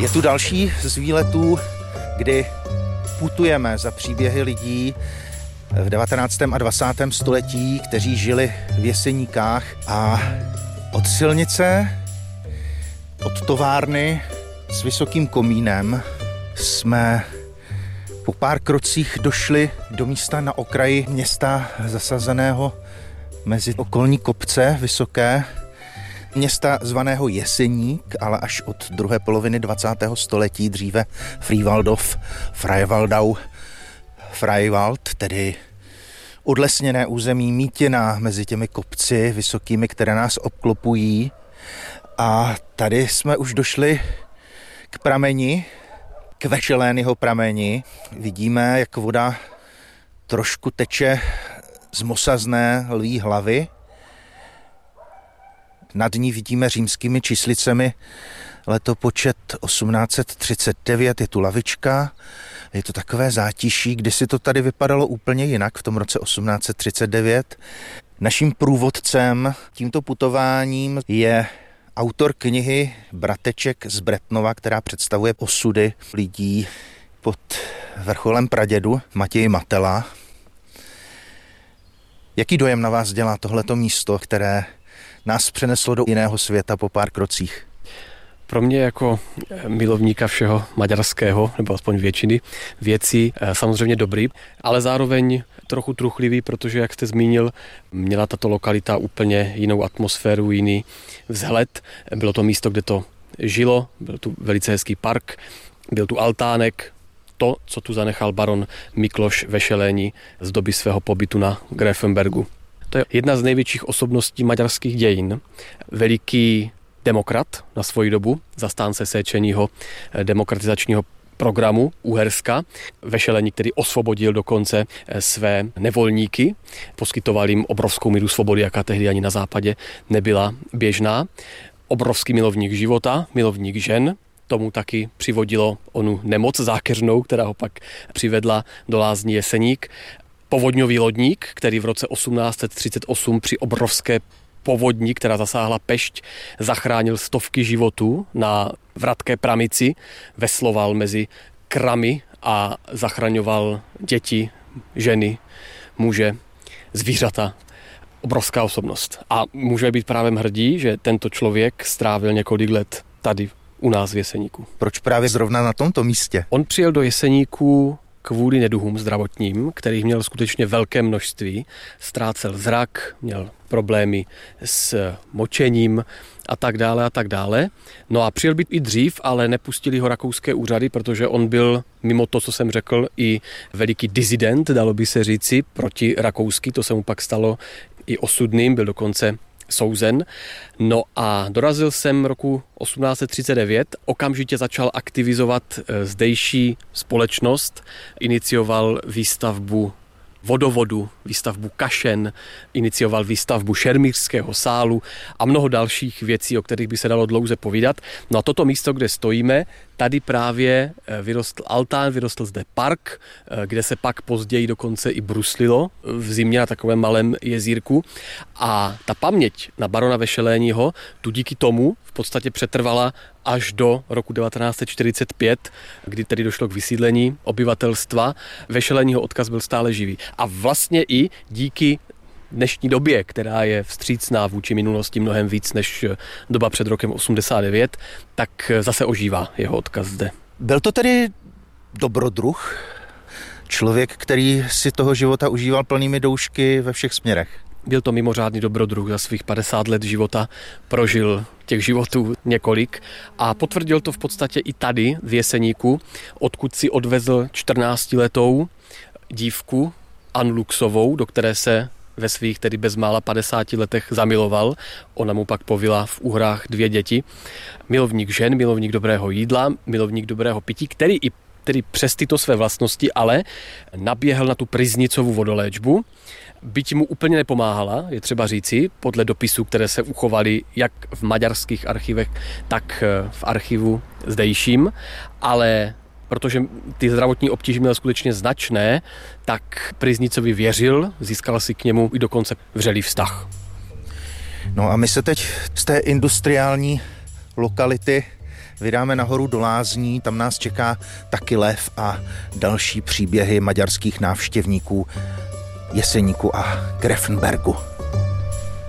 Je tu další z výletů, kdy putujeme za příběhy lidí v 19. a 20. století, kteří žili v Jeseníkách, a od silnice, od továrny s vysokým komínem jsme po pár krocích došli do místa na okraji města zasazeného mezi okolní kopce vysoké, města zvaného Jeseník, ale až od druhé poloviny 20. století, dříve Frývaldov, Freiwald, tedy odlesněné území mítina mezi těmi kopci vysokými, které nás obklopují. A tady jsme už došli k prameni, k Vešelényho prameni. Vidíme, jak voda trošku teče z mosazné lví hlavy. Nad ní vidíme římskými číslicemi letopočet 1839, je tu lavička, je to takové zátiší, kdysi to tady vypadalo úplně jinak v tom roce 1839. Naším průvodcem tímto putováním je autor knihy Brateček z Bretnova, která představuje osudy lidí pod vrcholem pradědu, Matěj Matela. Jaký dojem na vás dělá tohleto místo, které nás přeneslo do jiného světa po pár krocích? Pro mě jako milovníka všeho maďarského, nebo aspoň většiny věcí, samozřejmě dobrý, ale zároveň trochu truchlivý, protože, jak jste zmínil, měla tato lokalita úplně jinou atmosféru, jiný vzhled. Bylo to místo, kde to žilo, byl tu velice hezký park, byl tu altánek, to, co tu zanechal baron Mikloš Vešeleň z doby svého pobytu na Gräfenbergu. To je jedna z největších osobností maďarských dějin. Veliký demokrat na svoji dobu, zastánce Széchenyho demokratizačního programu Uherska. Vešeleň, který osvobodil dokonce své nevolníky, poskytoval jim obrovskou míru svobody, jaká tehdy ani na západě nebyla běžná. Obrovský milovník života, milovník žen, tomu taky přivodilo onu nemoc zákeřnou, která ho pak přivedla do lázní Jeseník. Povodňový lodník, který v roce 1838 při obrovské povodni, která zasáhla Pešť, zachránil stovky životů na Vratké Pramici, vesloval mezi kramy a zachraňoval děti, ženy, muže, zvířata. Obrovská osobnost. A může být právě hrdí, že tento člověk strávil několik let tady u nás v Jeseníku. Proč právě zrovna na tomto místě? On přijel do Jeseníku kvůli neduhům zdravotním, kterých měl skutečně velké množství. Ztrácel zrak, měl problémy s močením a tak dále a tak dále. No a přijel být i dřív, ale nepustili ho rakouské úřady, protože on byl, mimo to, co jsem řekl, i veliký disident, dalo by se říci, proti rakouský. To se mu pak stalo i osudným, byl dokonce souzen. No a dorazil jsem roku 1839, okamžitě začal aktivizovat zdejší společnost, inicioval výstavbu vodovodu, výstavbu kašen, inicioval výstavbu šermířského sálu a mnoho dalších věcí, o kterých by se dalo dlouze povídat. No a toto místo, kde stojíme, tady právě vyrostl altán, vyrostl zde park, kde se pak později dokonce i bruslilo v zimě na takovém malém jezírku. A ta paměť na barona Vešeleního tu díky tomu v podstatě přetrvala až do roku 1945, kdy tedy došlo k vysídlení obyvatelstva. Vešeleního odkaz byl stále živý. A vlastně i díky dnešní době, která je vstřícná vůči minulosti mnohem víc než doba před rokem 89, tak zase ožívá jeho odkaz zde. Byl to tedy dobrodruh? Člověk, který si toho života užíval plnými doušky ve všech směrech? Byl to mimořádný dobrodruh, za svých 50 let života prožil těch životů několik a potvrdil to v podstatě i tady v Jeseníku, odkud si odvezl 14letou dívku Annu Luxovou, do které se ve svých tedy bezmála 50 letech zamiloval. Ona mu pak povila v Uhrách 2 děti. Milovník žen, milovník dobrého jídla, milovník dobrého pití, který i tedy přes tyto své vlastnosti ale naběhl na tu Pryznicovu vodoléčbu. Byť mu úplně nepomáhala, je třeba říci, podle dopisů, které se uchovaly jak v maďarských archivech, tak v archivu zdejším, ale protože ty zdravotní obtíže měly skutečně značné, tak Pryznicovi věřil, získal si k němu i dokonce vřelý vztah. No a my se teď z té industriální lokality vydáme nahoru do lázní, tam nás čeká taky lev a další příběhy maďarských návštěvníků Jeseníku a Grefenbergu.